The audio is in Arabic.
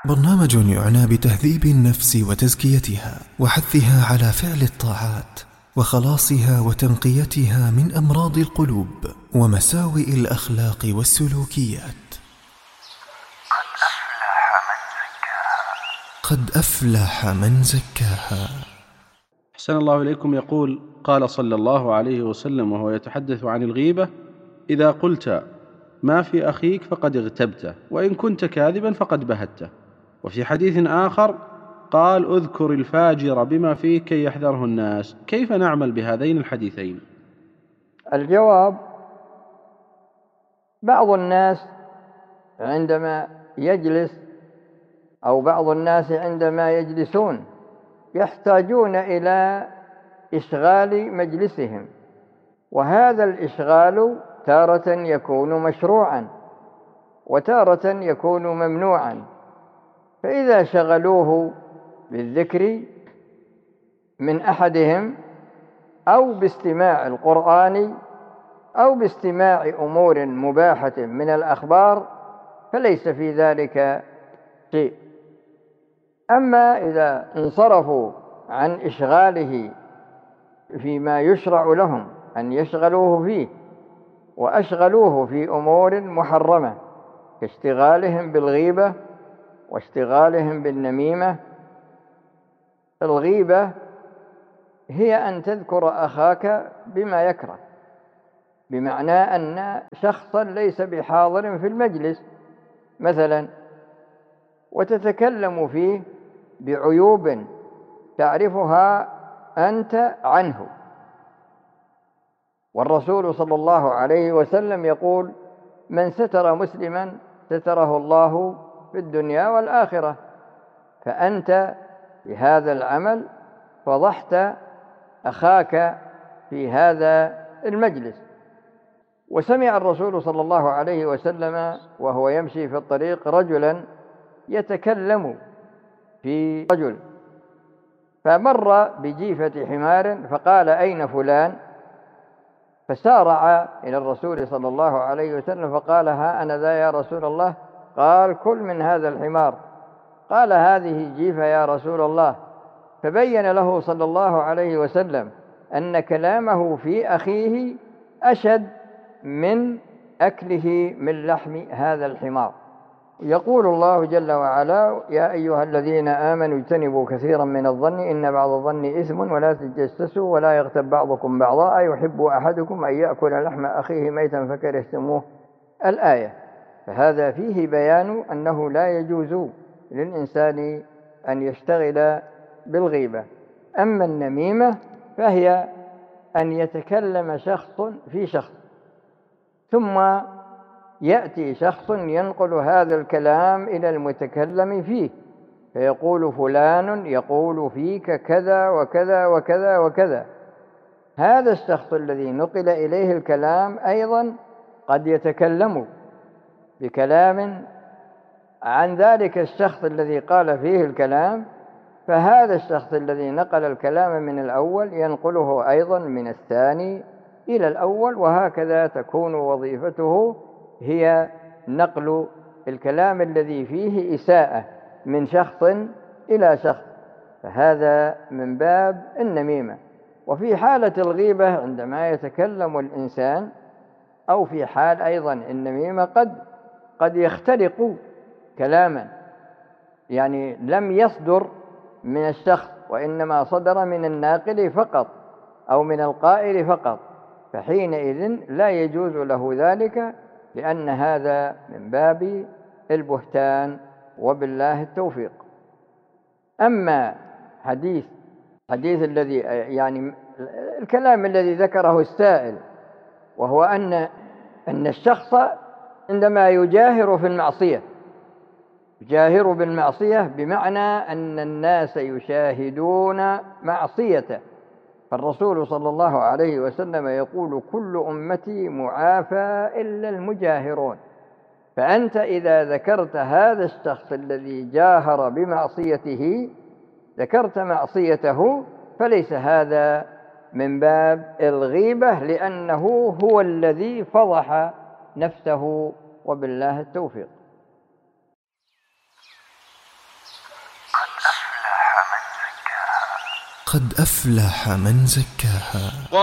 برنامج يعنى بتهذيب النفس وتزكيتها وحثها على فعل الطاعات وخلاصها وتنقيتها من أمراض القلوب ومساوئ الأخلاق والسلوكيات. قد أفلح من زكاها. أحسن الله إليكم. يقول: قال صلى الله عليه وسلم وهو يتحدث عن الغيبة: إذا قلت ما في أخيك فقد اغتبته، وإن كنت كاذبا فقد بهته. وفي حديث آخر قال: اذكر الفاجر بما فيه كي يحذره الناس. كيف نعمل بهذين الحديثين؟ الجواب: بعض الناس عندما يجلس أو بعض الناس عندما يجلسون يحتاجون إلى إشغال مجلسهم، وهذا الإشغال تارة يكون مشروعا وتارة يكون ممنوعا. فإذا شغلوه بالذكر من أحدهم أو باستماع القرآن أو باستماع أمور مباحة من الأخبار فليس في ذلك شيء. أما إذا انصرفوا عن إشغاله فيما يشرع لهم أن يشغلوه فيه وأشغلوه في أمور محرمة كاشتغالهم بالغيبة واشتغالهم بالنميمة. الغيبة هي أن تذكر أخاك بما يكره، بمعنى أن شخصا ليس بحاضر في المجلس مثلا وتتكلم فيه بعيوب تعرفها أنت عنه. والرسول صلى الله عليه وسلم يقول: من ستر مسلما ستره الله في الدنيا والآخرة. فأنت بهذا العمل فضحت أخاك في هذا المجلس. وسمع الرسول صلى الله عليه وسلم وهو يمشي في الطريق رجلا يتكلم في رجل، فمر بجيفة حمار فقال: أين فلان؟ فسارع إلى الرسول صلى الله عليه وسلم فقال: ها أنا ذا يا رسول الله. قال: كل من هذا الحمار. قال: هذه جيفة يا رسول الله. فبين له صلى الله عليه وسلم أن كلامه في أخيه أشد من أكله من لحم هذا الحمار. يقول الله جل وعلا: يا أيها الذين آمنوا اجتنبوا كثيرا من الظن إن بعض الظن إثم ولا تجسسوا ولا يغتب بعضكم بعضا أيحب أحدكم أن يأكل لحم أخيه ميتا فكرهتموه. الآية. فهذا فيه بيان أنه لا يجوز للإنسان أن يشتغل بالغيبة. أما النميمة فهي أن يتكلم شخص في شخص ثم يأتي شخص ينقل هذا الكلام إلى المتكلم فيه فيقول: فلان يقول فيك كذا وكذا وكذا وكذا. هذا الشخص الذي نقل إليه الكلام أيضا قد يتكلم بكلام عن ذلك الشخص الذي قال فيه الكلام، فهذا الشخص الذي نقل الكلام من الأول ينقله أيضا من الثاني إلى الأول، وهكذا تكون وظيفته هي نقل الكلام الذي فيه إساءة من شخص إلى شخص. فهذا من باب النميمة. وفي حالة الغيبة عندما يتكلم الإنسان أو في حال أيضا النميمة قد يختلق كلاما يعني لم يصدر من الشخص وإنما صدر من الناقل فقط أو من القائل فقط، فحينئذ لا يجوز له ذلك لأن هذا من باب البهتان وبالله التوفيق. أما حديث الذي يعني الكلام الذي ذكره السائل، وهو أن الشخص عندما يجاهر في المعصية يجاهر بالمعصية بمعنى أن الناس يشاهدون معصيته، فالرسول صلى الله عليه وسلم يقول: كل أمتي معافى إلا المجاهرون. فأنت إذا ذكرت هذا الشخص الذي جاهر بمعصيته ذكرت معصيته فليس هذا من باب الغيبة لأنه هو الذي فضح نفسه وبالله التوفيق. قد أفلح من زكاها.